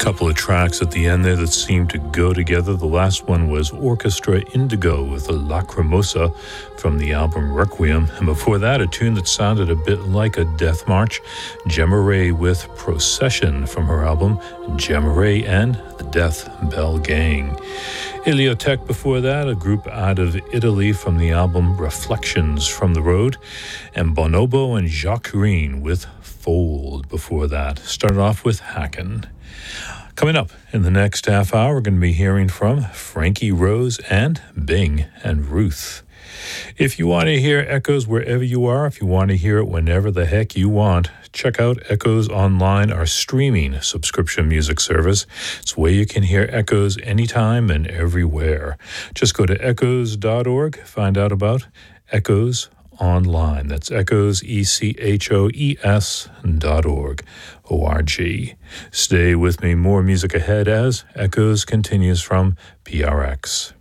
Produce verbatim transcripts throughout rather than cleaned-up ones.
couple of tracks at the end there that seemed to go together. The last one was Orchestra Indigo with Lacrimosa from the album Requiem. And before that, a tune that sounded a bit like a death march, Gemma Ray with Procession from her album Gemma Ray and the Death Bell Gang. Iliotech before that, a group out of Italy from the album Reflections from the Road. And Bonobo and Jacques Green with Fold before that. Started off with Hacken. Coming up in the next half hour, we're going to be hearing from Frankie Rose and Bing and Ruth. If you want to hear Echoes wherever you are, if you want to hear it whenever the heck you want, check out Echoes Online, our streaming subscription music service. It's where you can hear Echoes anytime and everywhere. Just go to echoes dot org, find out about Echoes Online. That's Echoes, E C H O E S dot org, O R G. Stay with me. More music ahead as Echoes continues from P R X.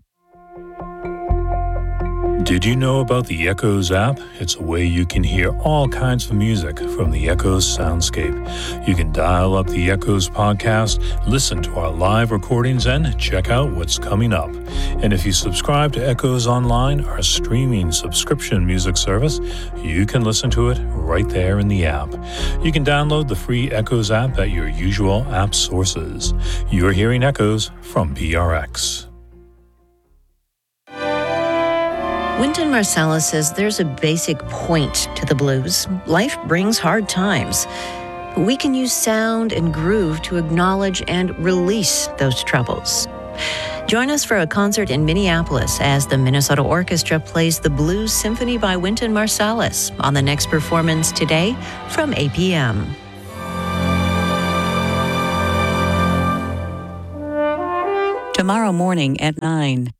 Did you know about the Echoes app? It's a way you can hear all kinds of music from the Echoes soundscape. You can dial up the Echoes podcast, listen to our live recordings, and check out what's coming up. And if you subscribe to Echoes Online, our streaming subscription music service, you can listen to it right there in the app. You can download the free Echoes app at your usual app sources. You're hearing Echoes from P R X. Wynton Marsalis says there's a basic point to the blues. Life brings hard times. But we can use sound and groove to acknowledge and release those troubles. Join us for a concert in Minneapolis as the Minnesota Orchestra plays the Blues Symphony by Wynton Marsalis on the next performance today from eight p.m. Tomorrow morning at nine.